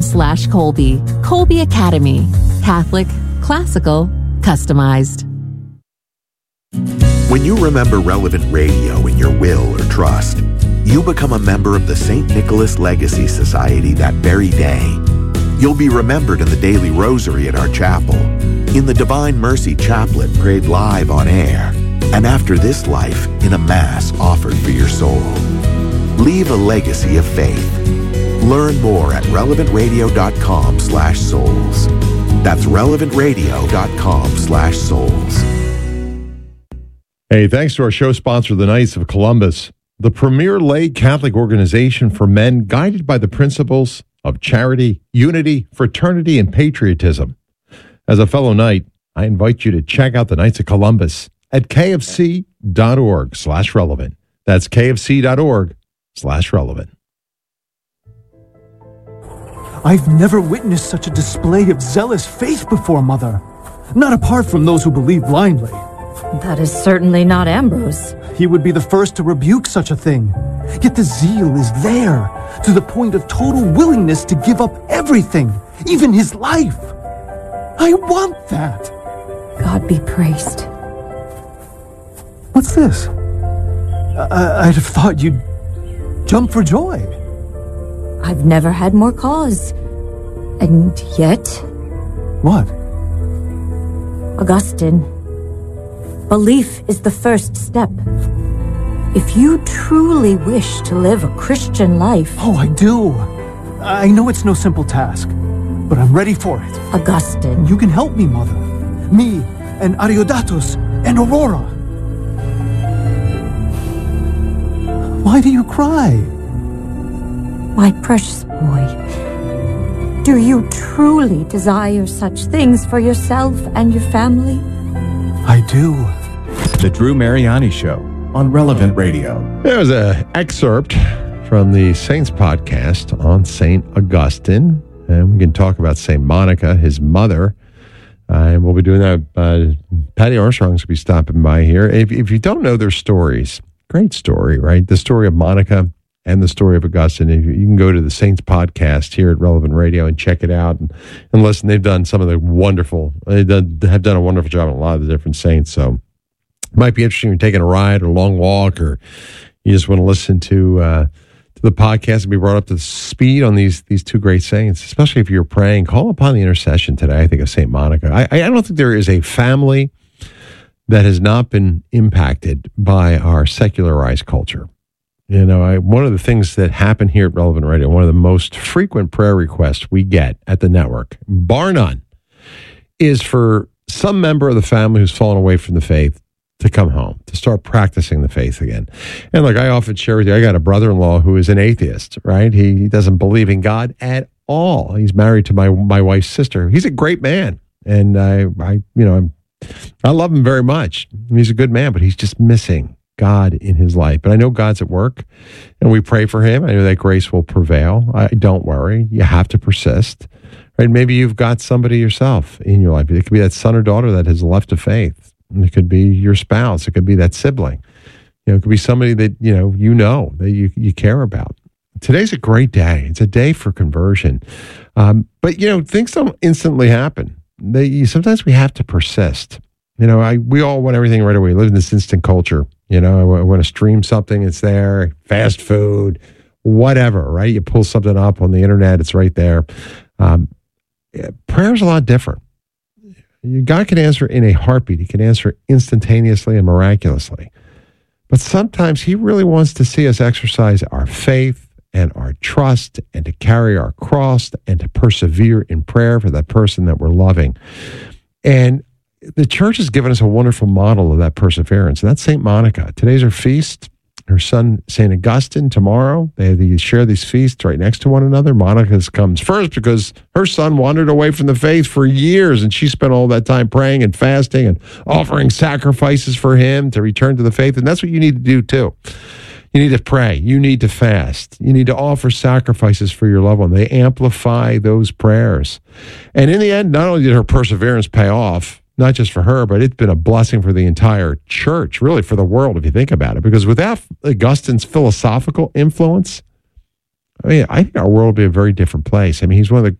patreon.com/Colby. Colby Academy. Catholic, classical, customized. When you remember Relevant Radio in your will or trust, you become a member of the St. Nicholas Legacy Society that very day. You'll be remembered in the daily rosary at our chapel, in the Divine Mercy Chaplet prayed live on air, and after this life in a Mass offered for your soul. Leave a legacy of faith. Learn more at relevantradio.com/souls. That's relevantradio.com/souls. Hey, thanks to our show sponsor, the Knights of Columbus, the premier lay Catholic organization for men guided by the principles of charity, unity, fraternity, and patriotism. As a fellow Knight, I invite you to check out the Knights of Columbus at kfc.org/relevant. That's kfc.org/relevant. I've never witnessed such a display of zealous faith before, Mother. Not apart from those who believe blindly. That is certainly not Ambrose. He would be the first to rebuke such a thing. Yet the zeal is there, to the point of total willingness to give up everything, even his life. I want that. God be praised. What's this? I'd have thought you'd jump for joy. I've never had more cause. And yet... What? Augustine, belief is the first step. If you truly wish to live a Christian life... Oh, I do. I know it's no simple task, but I'm ready for it. Augustine. You can help me, Mother. Me and Ariodatus and Aurora. Why do you cry? My precious boy, do you truly desire such things for yourself and your family? I do. The Drew Mariani Show on Relevant Radio. There was an excerpt from the Saints podcast on St. Augustine, and we can talk about St. Monica, his mother, and we'll be doing that. Patty Armstrong's going to be stopping by here. If you don't know their stories, great story, right? The story of Monica and the story of Augustine. You can go to the Saints podcast here at Relevant Radio and check it out and listen. They've done some of the wonderful, have done a wonderful job on a lot of the different saints. So it might be interesting if you're taking a ride or a long walk, or you just want to listen to the podcast and be brought up to speed on these two great saints, especially if you're praying. Call upon the intercession today, I think, of St. Monica. I don't think there is a family that has not been impacted by our secularized culture. You know, one of the things that happen here at Relevant Radio, one of the most frequent prayer requests we get at the network, bar none, is for some member of the family who's fallen away from the faith to come home, to start practicing the faith again. And like I often share with you, I got a brother-in-law who is an atheist, right? He doesn't believe in God at all. He's married to my wife's sister. He's a great man. And I love him very much. He's a good man, but he's just missing God in his life. But I know God's at work, and we pray for him. I know that grace will prevail. Don't worry. You have to persist. Right? Maybe you've got somebody yourself in your life. It could be that son or daughter that has left the faith. It could be your spouse. It could be that sibling. It could be somebody that that you care about. Today's a great day. It's a day for conversion. But things don't instantly happen. Sometimes we have to persist. We all want everything right away. We live in this instant culture. I want to stream something, it's there. Fast food, whatever, right? You pull something up on the internet, it's right there. Prayer's a lot different. God can answer in a heartbeat. He can answer instantaneously and miraculously. But sometimes he really wants to see us exercise our faith and our trust, and to carry our cross, and to persevere in prayer for that person that we're loving. And the church has given us a wonderful model of that perseverance, and that's St. Monica. Today's her feast. Her son, St. Augustine, tomorrow. They share these feasts right next to one another. Monica's comes first because her son wandered away from the faith for years, and she spent all that time praying and fasting and offering sacrifices for him to return to the faith. And that's what you need to do too. You need to pray. You need to fast. You need to offer sacrifices for your loved one. They amplify those prayers. And in the end, not only did her perseverance pay off, not just for her, but it's been a blessing for the entire church, really for the world, if you think about it. Because without Augustine's philosophical influence, I think our world would be a very different place. He's one of the